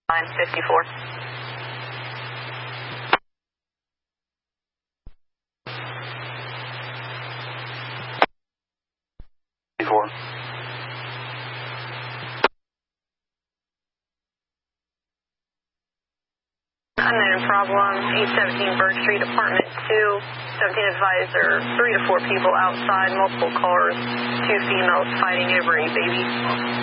54. Unknown problem, 817 Bird Street, apartment 2, 17 advisor, 3 to 4 people outside, multiple cars, 2 females fighting over a baby.